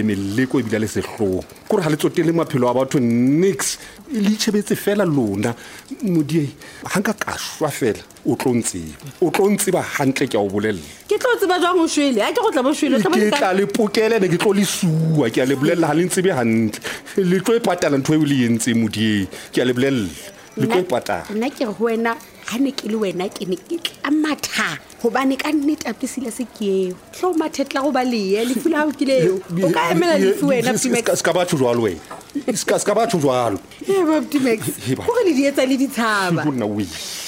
meleko e bila le sehlong kore ha le tsotele maphelo a batho nix le itshebetse fela lona modie ha nka ka shwa fela o tlo ntsiba hantle ke a o bolella ke tlo tseba jwang o shwele ha ke go tla bo shwele ke tla le pokele ne ke tlo le suwa ke a le bolella ha le ntsibe hantle le tlo ipatala ntho e le yentse modie ke a le bolella le tlo ipatala nna ke re ho wena ha ne ke le wena ke ne ke tla matha hobane ka nnete apisile se ke eo tlo mathetla go ba le le fula ho kileo o ka emela le fu wena Optimax ska batho jwalo wena ska batho jwalo Optimax go re le di etsa le di tshaba bona we